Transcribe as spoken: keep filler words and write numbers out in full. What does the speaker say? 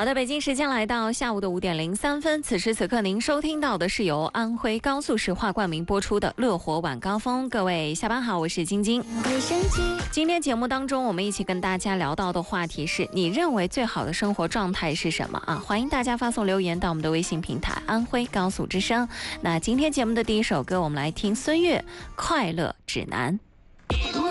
好的，北京时间来到下午的五点零三分，此时此刻您收听到的是由安徽高速石化冠名播出的乐活晚高峰。各位下班好，我是晶晶。今天节目当中，我们一起跟大家聊到的话题是：你认为最好的生活状态是什么啊？欢迎大家发送留言到我们的微信平台安徽高速之声。那今天节目的第一首歌，我们来听孙悦《快乐指南》。